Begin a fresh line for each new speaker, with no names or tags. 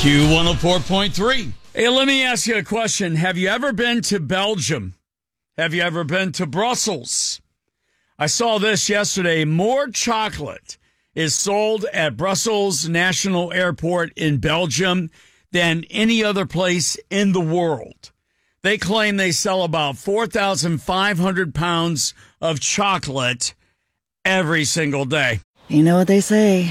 Q104.3.
Hey, let me ask you a question. Have you ever been to Belgium? Have you ever been to Brussels? I saw this yesterday. More chocolate is sold at Brussels National Airport in Belgium than any other place in the world. They claim they sell about 4,500 pounds of chocolate every single day.
You know what they say,